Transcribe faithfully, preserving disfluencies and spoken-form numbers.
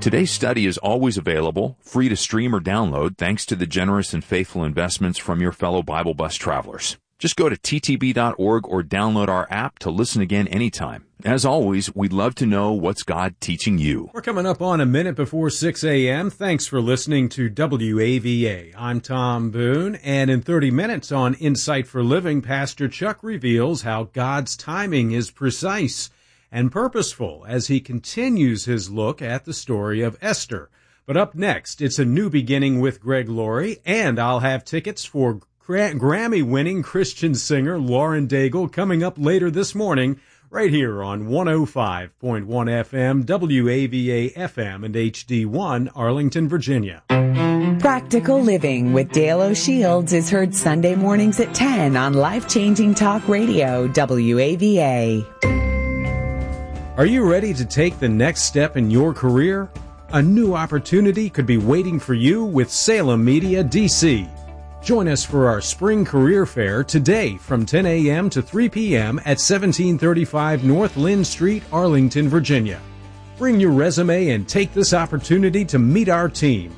Today's study is always available, free to stream or download, thanks to the generous and faithful investments from your fellow Bible Bus travelers. Just go to t t b dot org or download our app to listen again anytime. As always, we'd love to know what's God teaching you. We're coming up on a minute before six a.m. Thanks for listening to W A V A. I'm Tom Boone, and in thirty minutes on Insight for Living, Pastor Chuck reveals how God's timing is precise and purposeful as he continues his look at the story of Esther. But up next, it's a new beginning with Greg Laurie, and I'll have tickets for Grammy-winning Christian singer Lauren Daigle coming up later this morning, right here on one oh five point one F M, W A V A F M, and H D one, Arlington, Virginia. Practical Living with Dale O'Shields is heard Sunday mornings at ten on Life-Changing Talk Radio, W A V A. Are you ready to take the next step in your career? A new opportunity could be waiting for you with Salem Media D C. Join us for our Spring Career Fair today from ten a.m. to three p.m. at seventeen thirty-five North Lynn Street, Arlington, Virginia. Bring your resume and take this opportunity to meet our team.